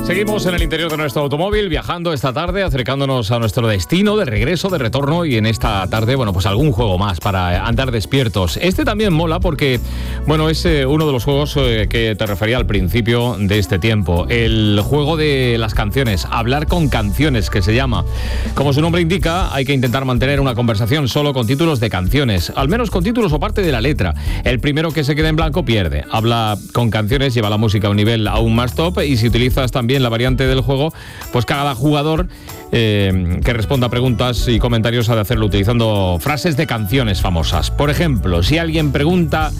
Seguimos en el interior de nuestro automóvil, viajando esta tarde, acercándonos a nuestro destino de regreso, de retorno, y en esta tarde, bueno, pues algún juego más para andar despiertos. Este también mola porque, bueno, es uno de los juegos que te refería al principio de este tiempo. El juego de las canciones, hablar con canciones, que se llama. Como su nombre indica, hay que intentar mantener una conversación solo con títulos de canciones, al menos con títulos o parte de la letra. El primero que se quede en blanco pierde. Habla con canciones, lleva la música a un nivel aún más top, y si utilizas también la variante del juego, pues cada jugador que responda a preguntas y comentarios ha de hacerlo utilizando frases de canciones famosas. Por ejemplo, si alguien pregunta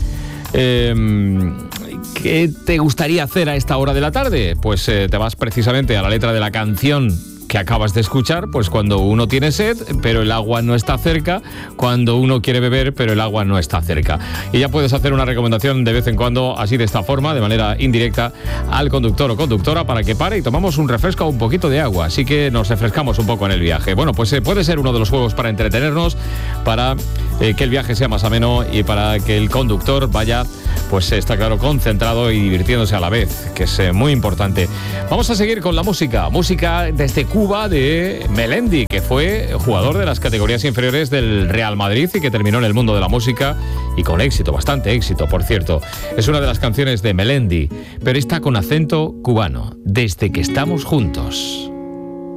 ¿qué te gustaría hacer a esta hora de la tarde? Pues te vas precisamente a la letra de la canción que acabas de escuchar, pues cuando uno tiene sed, pero el agua no está cerca, cuando uno quiere beber, pero el agua no está cerca. Y ya puedes hacer una recomendación de vez en cuando, así de esta forma, de manera indirecta, al conductor o conductora para que pare y tomamos un refresco o un poquito de agua, así que nos refrescamos un poco en el viaje. Bueno, pues puede ser uno de los juegos para entretenernos, para que el viaje sea más ameno y para que el conductor vaya, pues está claro, concentrado y divirtiéndose a la vez, que es muy importante. Vamos a seguir con la música desde Cuba, de Melendi, que fue jugador de las categorías inferiores del Real Madrid y que terminó en el mundo de la música y con éxito, bastante éxito, por cierto. Es una de las canciones de Melendi, pero está con acento cubano, Desde que estamos juntos.